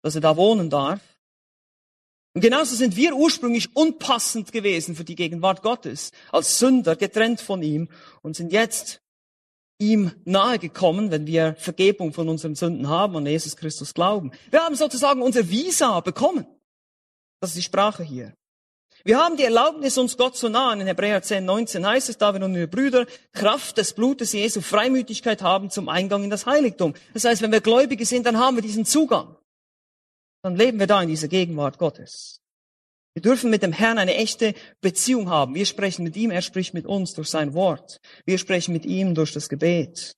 dass er da wohnen darf. Und genauso sind wir ursprünglich unpassend gewesen für die Gegenwart Gottes, als Sünder, getrennt von ihm, und sind jetzt ihm nahe gekommen, wenn wir Vergebung von unseren Sünden haben und an Jesus Christus glauben. Wir haben sozusagen unser Visa bekommen. Das ist die Sprache hier. Wir haben die Erlaubnis, uns Gott zu nahen. In Hebräer 10,19 heißt es, da wir nun, ihr Brüder, Kraft des Blutes Jesu Freimütigkeit haben zum Eingang in das Heiligtum. Das heißt, wenn wir Gläubige sind, dann haben wir diesen Zugang. Dann leben wir da in dieser Gegenwart Gottes. Wir dürfen mit dem Herrn eine echte Beziehung haben. Wir sprechen mit ihm, er spricht mit uns durch sein Wort. Wir sprechen mit ihm durch das Gebet.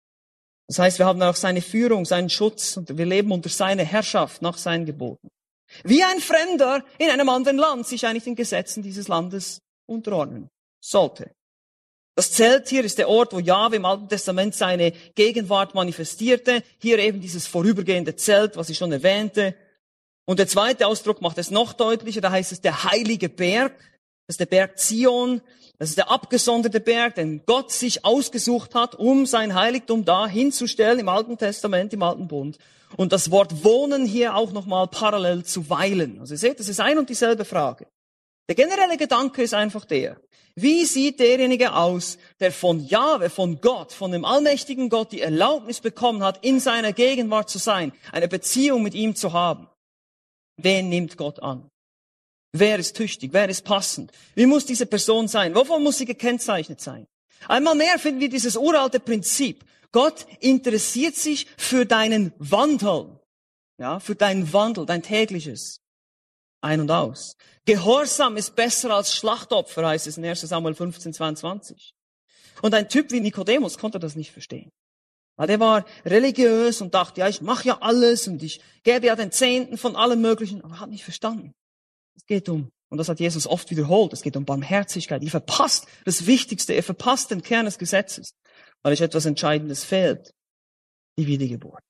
Das heißt, wir haben auch seine Führung, seinen Schutz und wir leben unter seiner Herrschaft nach seinen Geboten. Wie ein Fremder in einem anderen Land sich eigentlich den Gesetzen dieses Landes unterordnen sollte. Das Zelt hier ist der Ort, wo Jahwe im Alten Testament seine Gegenwart manifestierte. Hier eben dieses vorübergehende Zelt, was ich schon erwähnte. Und der zweite Ausdruck macht es noch deutlicher. Da heißt es der heilige Berg. Das ist der Berg Zion. Das ist der abgesonderte Berg, den Gott sich ausgesucht hat, um sein Heiligtum da hinzustellen im Alten Testament, im Alten Bund. Und das Wort wohnen hier auch nochmal parallel zu weilen. Also ihr seht, das ist ein und dieselbe Frage. Der generelle Gedanke ist einfach der: Wie sieht derjenige aus, der von Jahwe, von Gott, von dem allmächtigen Gott die Erlaubnis bekommen hat, in seiner Gegenwart zu sein, eine Beziehung mit ihm zu haben? Wen nimmt Gott an? Wer ist tüchtig? Wer ist passend? Wie muss diese Person sein? Wovon muss sie gekennzeichnet sein? Einmal mehr finden wir dieses uralte Prinzip. Gott interessiert sich für deinen Wandel. Ja, für deinen Wandel, dein tägliches Ein und Aus. Gehorsam ist besser als Schlachtopfer, heißt es in 1. Samuel 15,22. Und ein Typ wie Nikodemus konnte das nicht verstehen. Weil der war religiös und dachte, ja, ich mache ja alles und ich gebe ja den Zehnten von allem Möglichen, aber hat nicht verstanden. Es geht um, und das hat Jesus oft wiederholt, es geht um Barmherzigkeit. Ihr verpasst das Wichtigste, ihr verpasst den Kern des Gesetzes, weil euch etwas Entscheidendes fehlt, die Wiedergeburt.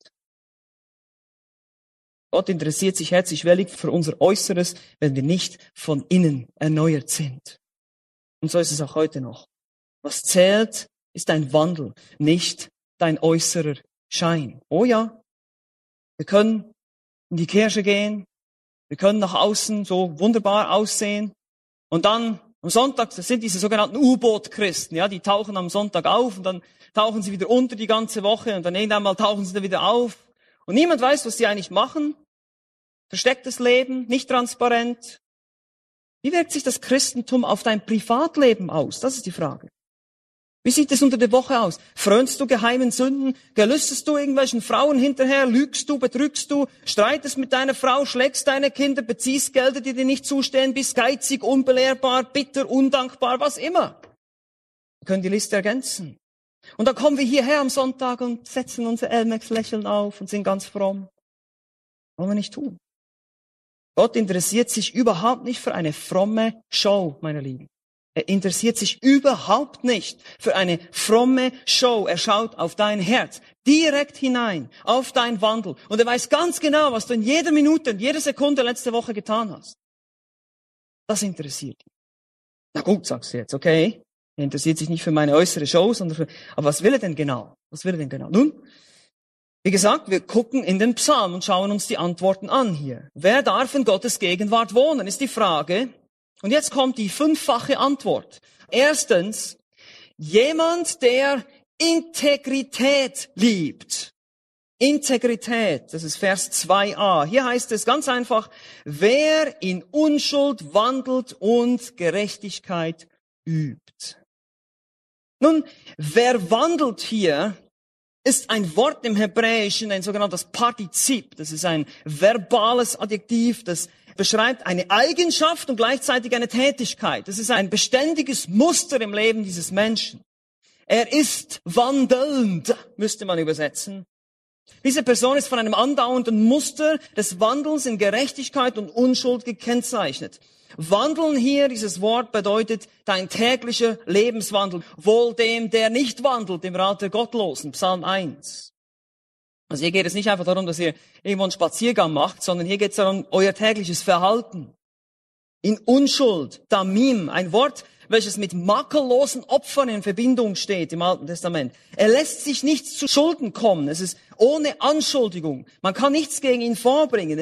Gott interessiert sich herzlich für unser Äußeres, wenn wir nicht von innen erneuert sind. Und so ist es auch heute noch. Was zählt, ist dein Wandel, nicht dein äußerer Schein. Oh ja, wir können in die Kirche gehen, wir können nach außen so wunderbar aussehen und dann am Sonntag, das sind diese sogenannten U-Boot-Christen, ja, die tauchen am Sonntag auf und dann tauchen sie wieder unter die ganze Woche und dann irgendwann mal tauchen sie dann wieder auf und niemand weiß, was sie eigentlich machen. Verstecktes Leben, nicht transparent. Wie wirkt sich das Christentum auf dein Privatleben aus? Das ist die Frage. Wie sieht es unter der Woche aus? Frönst du geheimen Sünden? Gelüstest du irgendwelchen Frauen hinterher? Lügst du? Betrügst du? Streitest mit deiner Frau? Schlägst deine Kinder? Beziehst Gelder, die dir nicht zustehen? Bist geizig, unbelehrbar, bitter, undankbar, was immer? Wir können die Liste ergänzen. Und dann kommen wir hierher am Sonntag und setzen unser Elmex-Lächeln auf und sind ganz fromm. Wollen wir nicht tun. Gott interessiert sich überhaupt nicht für eine fromme Show, meine Lieben. Er interessiert sich überhaupt nicht für eine fromme Show. Er schaut auf dein Herz, direkt hinein, auf dein Wandel. Und er weiß ganz genau, was du in jeder Minute und jeder Sekunde letzte Woche getan hast. Das interessiert ihn. Na gut, sagst du jetzt, okay. Er interessiert sich nicht für meine äußere Show, sondern aber was will er denn genau? Was will er denn genau? Nun, wie gesagt, wir gucken in den Psalm und schauen uns die Antworten an hier. Wer darf in Gottes Gegenwart wohnen, ist die Frage. Und jetzt kommt die 5-fache Antwort. Erstens, jemand, der Integrität liebt. Integrität, das ist Vers 2a. Hier heißt es ganz einfach, wer in Unschuld wandelt und Gerechtigkeit übt. Nun, wer wandelt hier, ist ein Wort im Hebräischen, ein sogenanntes Partizip. Das ist ein verbales Adjektiv, das beschreibt eine Eigenschaft und gleichzeitig eine Tätigkeit. Das ist ein beständiges Muster im Leben dieses Menschen. Er ist wandelnd, müsste man übersetzen. Diese Person ist von einem andauernden Muster des Wandels in Gerechtigkeit und Unschuld gekennzeichnet. Wandeln hier, dieses Wort bedeutet dein täglicher Lebenswandel. Wohl dem, der nicht wandelt im Rat der Gottlosen, Psalm 1. Also hier geht es nicht einfach darum, dass ihr irgendwo einen Spaziergang macht, sondern hier geht es darum, euer tägliches Verhalten. In Unschuld, Damim, ein Wort, welches mit makellosen Opfern in Verbindung steht im Alten Testament. Er lässt sich nichts zu Schulden kommen. Es ist ohne Anschuldigung. Man kann nichts gegen ihn vorbringen.